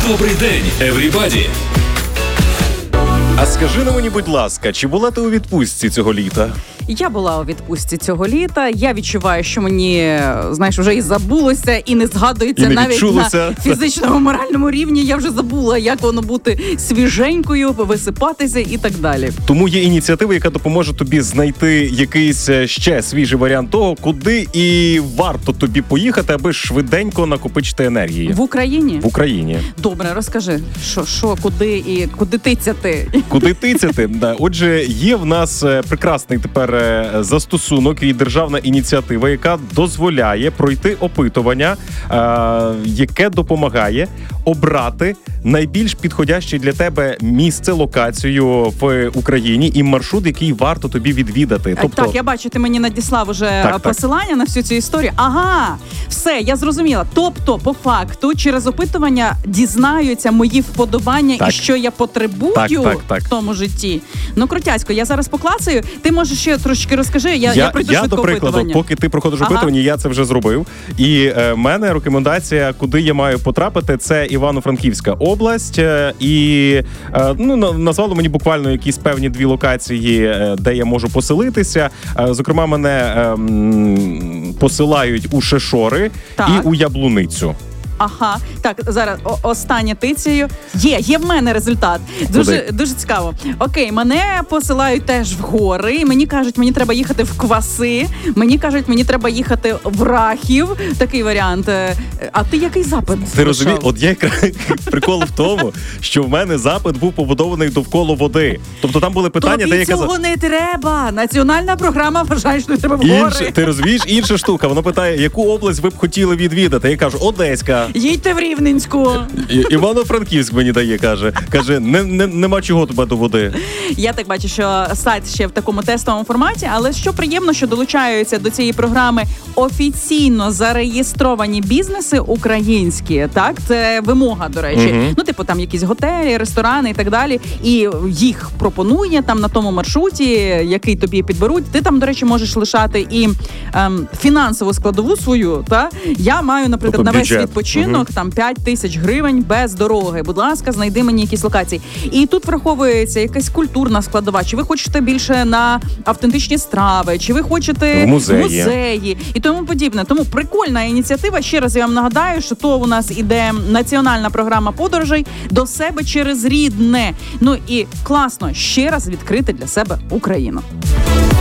Добрий день, everybody! А скажи на мені, будь ласка, чи була ти у відпустці цього літа? Я була у відпустці цього літа. Я відчуваю, що мені, знаєш, вже і забулося, і не згадується І не навіть відчулося. на фізичному, моральному рівні. Я вже забула, як воно бути свіженькою, висипатися і так далі. Тому є ініціатива, яка допоможе тобі знайти якийсь ще свіжий варіант того, куди і варто тобі поїхати, аби швиденько накопичити енергії. В Україні? В Україні. Добре, розкажи, що, куди і куди тицяти? Куди тицяти? Да. Отже, є в нас прекрасний тепер застосунок і державна ініціатива, яка дозволяє пройти опитування, яке допомагає обрати найбільш підходяще для тебе місце, локацію в Україні і маршрут, який варто тобі відвідати. Тобто... Так, я бачу, ти мені надіслав уже посилання на всю цю історію. Ага, все, я зрозуміла. Тобто, по факту, через опитування дізнаються мої вподобання і що я потребую в тому житті. Ну, крутяцько, я зараз поклацаю. Ти можеш ще трошки розкажи, я пройду швидко опитування. До прикладу, поки ти проходиш опитування, я це вже зробив. І в мене рекомендація, куди я маю потрапити, це Івано-Франківська область. І назвали мені буквально якісь певні 2 локації, де я можу поселитися. Зокрема, мене посилають у Шешори і у Яблуницю. Ага, так, зараз остання тицею. Є в мене результат. Дуже цікаво. Окей, мене посилають теж в гори. Мені кажуть, мені треба їхати в Кваси. Мені кажуть, мені треба їхати в Рахів. Такий варіант. А ти який запит? Ти розумієш, от є прикол в тому, що в мене запит був побудований довкола води. Тобто там були питання, де я казав... Тобі цього не треба. Національна програма вважає, що треба в гори. Ти розумієш, інша штука. Воно питає, яку область ви б хотіли відвідати. Я кажу, Одеська. Їдьте в Рівненську. Івано-Франківськ мені дає, каже, нема чого тебе до води. Я так бачу, що сайт ще в такому тестовому форматі, але що приємно, що долучаються до цієї програми офіційно зареєстровані бізнеси українські, так? Це вимога, до речі. Ну, типу, там якісь готелі, ресторани і так далі, і їх пропонує там на тому маршруті, який тобі підберуть. Ти там, до речі, можеш лишати і фінансову складову свою, та? Я маю, наприклад, на весь відпочинок, там 5 тисяч гривень без дороги. Будь ласка, знайди мені якісь локації. І тут враховується якась культурна складова. Чи ви хочете більше на автентичні страви, чи ви хочете в музеї і тому подібне. Тому прикольна ініціатива. Ще раз я вам нагадаю, що то у нас іде національна програма подорожей до себе через рідне. Ну і класно ще раз відкрити для себе Україну.